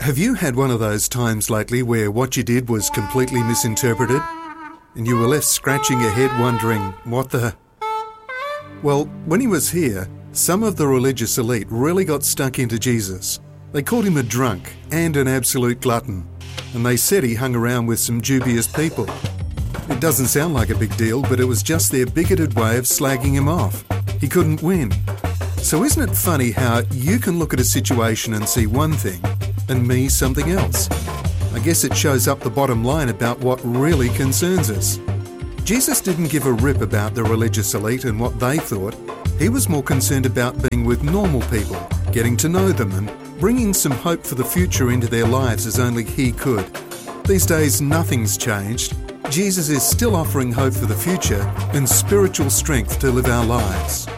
Have you had one of those times lately where what you did was completely misinterpreted and you were left scratching your head wondering, what the... Well, when he was here, some of the religious elite really got stuck into Jesus. They called him a drunk and an absolute glutton, and they said he hung around with some dubious people. It doesn't sound like a big deal, but it was just their bigoted way of slagging him off. He couldn't win. So isn't it funny how you can look at a situation and see one thing, and me something else? I guess it shows up the bottom line about what really concerns us. Jesus didn't give a rip about the religious elite and what they thought. He was more concerned about being with normal people, getting to know them and bringing some hope for the future into their lives as only he could. These days, nothing's changed. Jesus is still offering hope for the future and spiritual strength to live our lives.